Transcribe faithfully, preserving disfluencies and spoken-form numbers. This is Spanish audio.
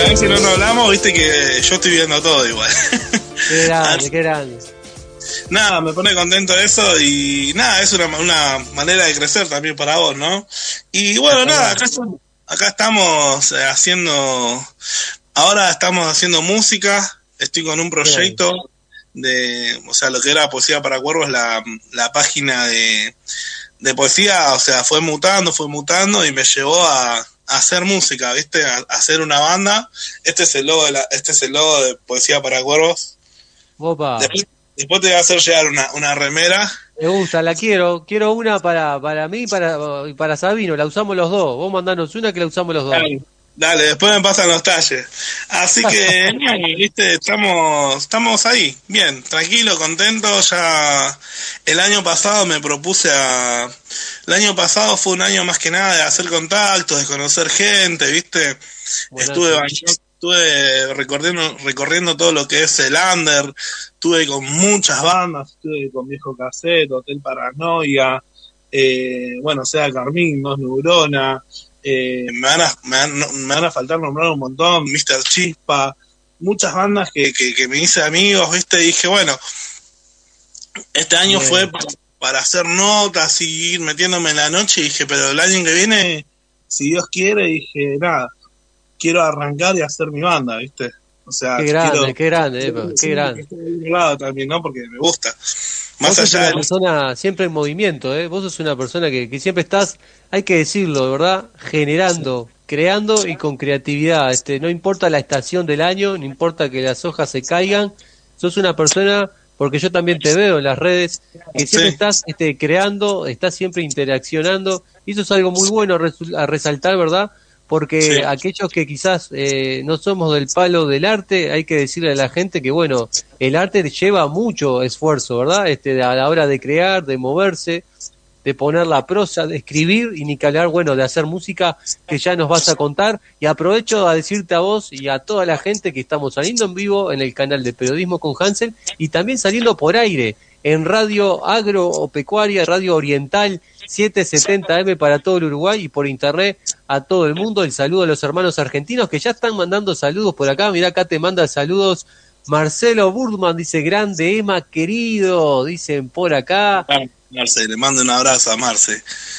a ver si no nos hablamos, viste que yo estoy viendo todo igual. Qué grande, qué grande. Nada, me pone contento eso y nada, es una, una manera de crecer también para vos, ¿no? Y bueno, nada, acá estamos, acá estamos eh, haciendo, ahora estamos haciendo música, estoy con un proyecto de, o sea, lo que era Poesía para Cuervos, la, la página de, de poesía, o sea, fue mutando, fue mutando y me llevó a, a hacer música, ¿viste? A, a hacer una banda. Este es el logo de la, este es el logo de Poesía para Cuervos. Opa. Después, después te voy a hacer llegar una, una remera. Me gusta, la quiero. Quiero una para, para mí y para, y para Sabino. La usamos los dos. Vos mandanos una que la usamos los dos. Dale, dale, después me pasan los talles. Así que, viste, estamos, estamos ahí, bien, tranquilo, contento. Ya el año pasado me propuse a... El año pasado fue un año más que nada de hacer contactos, de conocer gente, viste. Bueno, estuve, sí. estuve recorriendo, recorriendo todo lo que es el under, estuve con muchas bandas, estuve con Viejo Cassette, Hotel Paranoia, eh, bueno, Sea Carmín, Dos Neurona, eh, me, van a, me, van, me van a faltar nombrar un montón, mister Chispa, muchas bandas que, que, que me hice amigos, viste, y dije, bueno, este año Bien. fue para, para hacer notas y ir metiéndome en la noche, y dije, pero el año que viene, si Dios quiere, dije, nada, quiero arrancar y hacer mi banda, viste. O sea, qué grande, quiero, qué grande, Epa, qué grande. De lado también, ¿no? Porque me gusta. Más vos allá sos una de... persona siempre en movimiento, ¿eh? Vos sos una persona que, que siempre estás, hay que decirlo, ¿verdad? Generando, sí. creando y con creatividad. Este, no importa la estación del año, no importa que las hojas se caigan, sos una persona, porque yo también te veo en las redes, que siempre sí. estás este, creando, estás siempre interaccionando, y eso es algo muy bueno a resaltar, ¿verdad? Porque sí. aquellos que quizás eh, no somos del palo del arte, hay que decirle a la gente que, bueno, el arte lleva mucho esfuerzo, ¿verdad? Este, a la hora de crear, de moverse, de poner la prosa, de escribir y ni que hablar, bueno, de hacer música que ya nos vas a contar. Y aprovecho a decirte a vos y a toda la gente que estamos saliendo en vivo en el canal de Periodismo con Hansel y también saliendo por aire en Radio Agropecuaria, Radio Oriental setecientos setenta eme para todo el Uruguay y por internet a todo el mundo. El saludo a los hermanos argentinos que ya están mandando saludos por acá. Mirá, acá te manda saludos Marcelo Burdman, dice grande Emma querido, dicen por acá. Marce, le mando un abrazo a Marce.